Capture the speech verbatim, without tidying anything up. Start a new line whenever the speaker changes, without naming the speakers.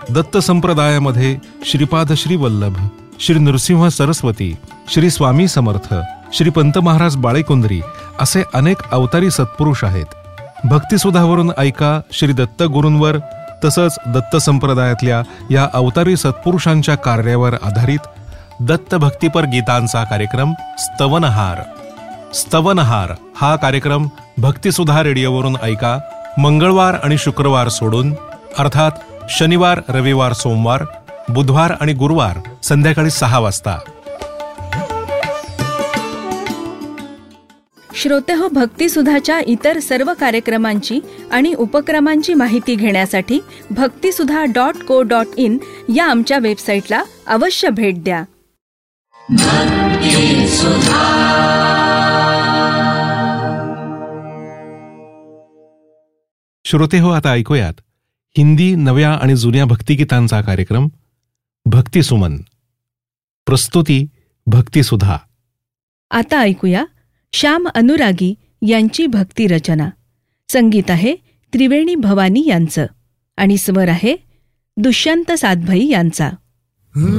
दत्त संप्रदायामध्ये श्रीपाद श्री वल्लभ, श्री नृसिंह सरस्वती, श्री स्वामी समर्थ, श्री पंत महाराज बाळेकुंद्री असे अनेक अवतारी सत्पुरुष आहेत. भक्तिसुधावरून ऐका श्री दत्त गुरूंवर तसंच दत्त संप्रदायातल्या या अवतारी सत्पुरुषांच्या कार्यावर आधारित दत्त भक्तिपर गीतांचा कार्यक्रम स्तवनहार. स्तवनहार हा कार्यक्रम भक्तिसुधा रेडिओवरून ऐका मंगळवार आणि शुक्रवार सोडून, अर्थात शनिवार, रविवार, सोमवार, बुधवार आणि गुरुवार संध्याकाळी सहा वाजता.
श्रोतेहो, भक्तिसुधाच्या इतर सर्व कार्यक्रमांची आणि उपक्रमांची माहिती घेण्यासाठी भक्तिसुधा डॉट को डॉट इन या आमच्या वेबसाईटला अवश्य भेट द्या.
श्रोतेहो, आता ऐकूयात हिंदी नव्या आणि जुन्या भक्तिगीतांचा कार्यक्रम भक्तिसुमन. प्रस्तुती भक्तिसुधा.
आता ऐकूया श्याम अनुरागी यांची भक्ती रचना. संगीत आहे त्रिवेणी भवानी यांचं आणि स्वर आहे दुष्यंत सातभाई यांचा.